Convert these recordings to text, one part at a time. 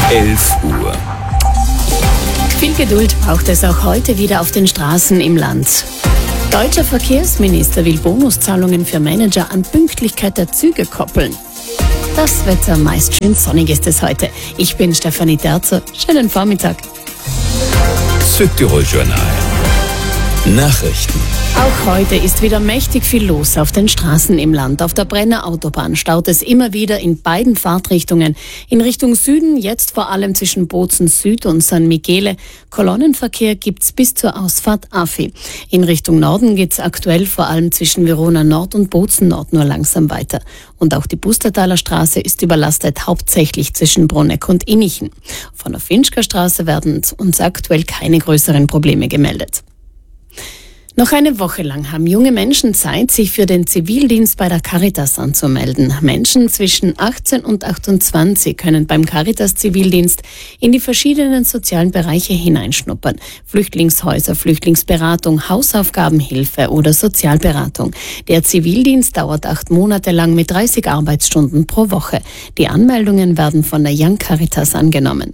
11 Uhr. Viel Geduld braucht es auch heute wieder auf den Straßen im Land. Deutscher Verkehrsminister will Bonuszahlungen für Manager an Pünktlichkeit der Züge koppeln. Das Wetter meist schön sonnig ist es heute. Ich bin Stefanie Terzer. Schönen Vormittag. Südtirol Journal. Nachrichten. Auch heute ist wieder mächtig viel los auf den Straßen im Land. Auf der Brenner Autobahn staut es immer wieder in beiden Fahrtrichtungen. In Richtung Süden, jetzt vor allem zwischen Bozen Süd und San Michele. Kolonnenverkehr gibt's bis zur Ausfahrt Afi. In Richtung Norden geht's aktuell vor allem zwischen Verona Nord und Bozen Nord nur langsam weiter. Und auch die Bustertaler Straße ist überlastet, hauptsächlich zwischen Bruneck und Innichen. Von der Finchker Straße werden uns aktuell keine größeren Probleme gemeldet. Noch eine Woche lang haben junge Menschen Zeit, sich für den Zivildienst bei der Caritas anzumelden. Menschen zwischen 18 und 28 können beim Caritas-Zivildienst in die verschiedenen sozialen Bereiche hineinschnuppern. Flüchtlingshäuser, Flüchtlingsberatung, Hausaufgabenhilfe oder Sozialberatung. Der Zivildienst dauert 8 Monate lang mit 30 Arbeitsstunden pro Woche. Die Anmeldungen werden von der Young Caritas angenommen.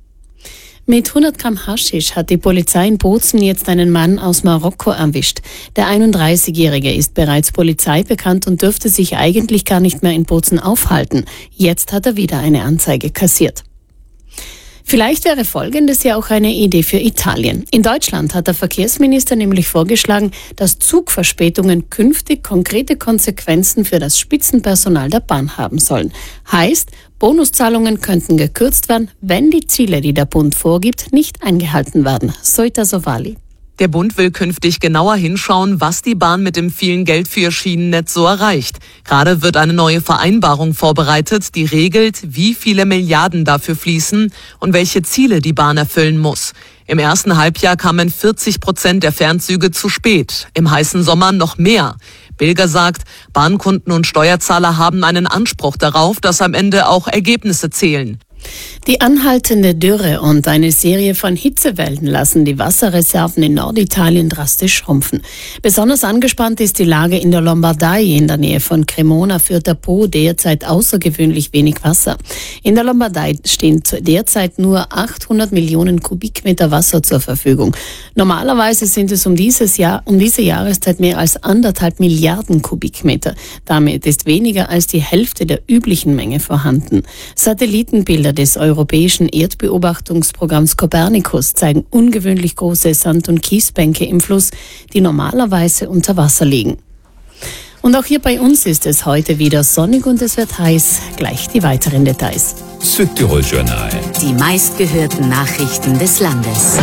Mit 100 Gramm Haschisch hat die Polizei in Bozen jetzt einen Mann aus Marokko erwischt. Der 31-Jährige ist bereits polizeibekannt und dürfte sich eigentlich gar nicht mehr in Bozen aufhalten. Jetzt hat er wieder eine Anzeige kassiert. Vielleicht wäre Folgendes ja auch eine Idee für Italien. In Deutschland hat der Verkehrsminister nämlich vorgeschlagen, dass Zugverspätungen künftig konkrete Konsequenzen für das Spitzenpersonal der Bahn haben sollen. Heißt, Bonuszahlungen könnten gekürzt werden, wenn die Ziele, die der Bund vorgibt, nicht eingehalten werden. Soita Sovali. Der Bund will künftig genauer hinschauen, was die Bahn mit dem vielen Geld für ihr Schienennetz so erreicht. Gerade wird eine neue Vereinbarung vorbereitet, die regelt, wie viele Milliarden dafür fließen und welche Ziele die Bahn erfüllen muss. Im ersten Halbjahr kamen 40% der Fernzüge zu spät, im heißen Sommer noch mehr. Bilger sagt, Bahnkunden und Steuerzahler haben einen Anspruch darauf, dass am Ende auch Ergebnisse zählen. Die anhaltende Dürre und eine Serie von Hitzewellen lassen die Wasserreserven in Norditalien drastisch schrumpfen. Besonders angespannt ist die Lage in der Lombardei. In der Nähe von Cremona führt der Po derzeit außergewöhnlich wenig Wasser. In der Lombardei stehen derzeit nur 800 Millionen Kubikmeter Wasser zur Verfügung. Normalerweise sind es um diese Jahreszeit mehr als 1,5 Milliarden Kubikmeter. Damit ist weniger als die Hälfte der üblichen Menge vorhanden. Satellitenbilder des europäischen Erdbeobachtungsprogramms Copernicus zeigen ungewöhnlich große Sand- und Kiesbänke im Fluss, die normalerweise unter Wasser liegen. Und auch hier bei uns ist es heute wieder sonnig und es wird heiß. Gleich die weiteren Details. Südtirol Journal. Die meistgehörten Nachrichten des Landes.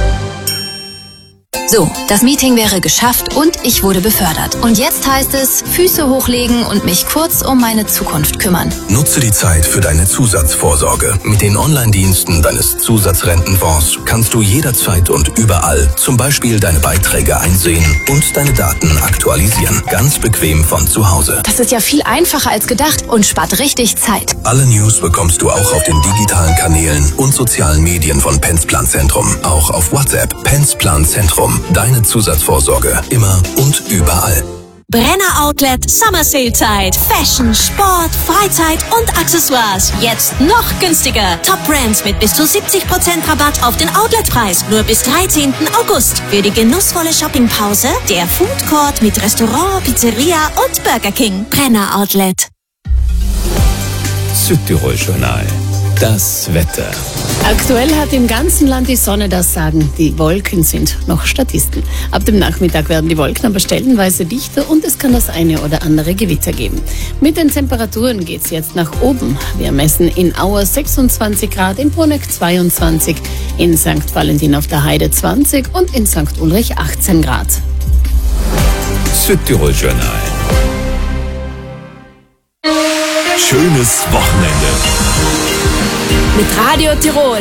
So, das Meeting wäre geschafft und ich wurde befördert. Und jetzt heißt es, Füße hochlegen und mich kurz um meine Zukunft kümmern. Nutze die Zeit für deine Zusatzvorsorge. Mit den Online-Diensten deines Zusatzrentenfonds kannst du jederzeit und überall zum Beispiel deine Beiträge einsehen und deine Daten aktualisieren. Ganz bequem von zu Hause. Das ist ja viel einfacher als gedacht und spart richtig Zeit. Alle News bekommst du auch auf den digitalen Kanälen und sozialen Medien von Pensplan Zentrum. Auch auf WhatsApp. Pensplan Zentrum. Deine Zusatzvorsorge. Immer und überall. Brenner Outlet Summer Sale Zeit. Fashion, Sport, Freizeit und Accessoires. Jetzt noch günstiger. Top Brands mit bis zu 70% Rabatt auf den Outletpreis. Nur bis 13. August. Für die genussvolle Shoppingpause der Food Court mit Restaurant, Pizzeria und Burger King. Brenner Outlet. Südtirol Journal. Das Wetter. Aktuell hat im ganzen Land die Sonne das Sagen. Die Wolken sind noch Statisten. Ab dem Nachmittag werden die Wolken aber stellenweise dichter und es kann das eine oder andere Gewitter geben. Mit den Temperaturen geht's jetzt nach oben. Wir messen in Auer 26 Grad, in Bruneck 22, in St. Valentin auf der Heide 20 und in St. Ulrich 18 Grad. Südtirol Journal. Schönes Wochenende. Mit Radio Tirol.